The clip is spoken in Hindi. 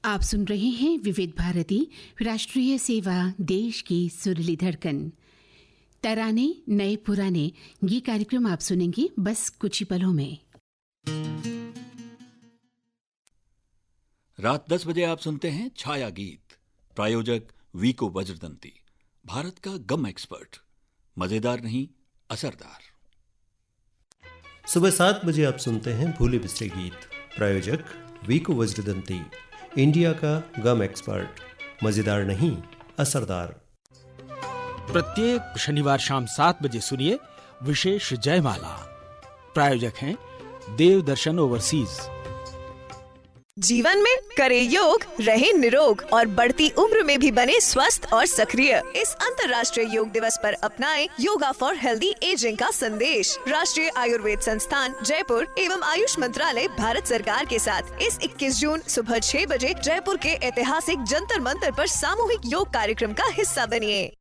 आप सुन रहे हैं विविध भारती राष्ट्रीय सेवा, देश की सुरीली धड़कन। तराने नए पुराने, ये कार्यक्रम आप सुनेंगे बस कुछ ही पलों में। रात 10 बजे आप सुनते हैं छाया गीत। प्रायोजक वीको वज्रदंती, भारत का गम एक्सपर्ट। मजेदार नहीं, असरदार। सुबह 7 बजे आप सुनते हैं भूले बिसरे गीत। प्रायोजक वीको वज्रदंती, इंडिया का गम एक्सपर्ट। मजेदार नहीं, असरदार। प्रत्येक शनिवार शाम 7 बजे सुनिए विशेष जयमाला। प्रायोजक हैं देव दर्शन ओवरसीज। जीवन में करे योग, रहे निरोग और बढ़ती उम्र में भी बने स्वस्थ और सक्रिय। इस अंतर्राष्ट्रीय योग दिवस पर अपनाएं योगा फॉर हेल्दी एजिंग का संदेश। राष्ट्रीय आयुर्वेद संस्थान जयपुर एवं आयुष मंत्रालय भारत सरकार के साथ इस 21 जून सुबह 6 बजे जयपुर के ऐतिहासिक जंतर मंतर पर सामूहिक योग कार्यक्रम का हिस्सा बनिए।